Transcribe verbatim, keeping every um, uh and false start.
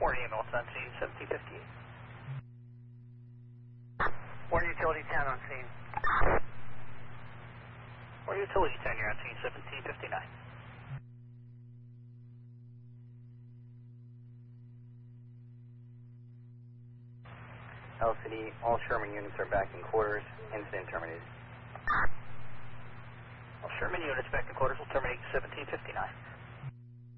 Warren ambulance on scene, seventeen fifty-eight. Warren Utility ten on scene. Warren Utility ten, you're on scene, seventeen fifty-nine. L C D, all Sherman units are back in quarters. Incident terminated. All Sherman units back in quarters will terminate seventeen fifty-nine.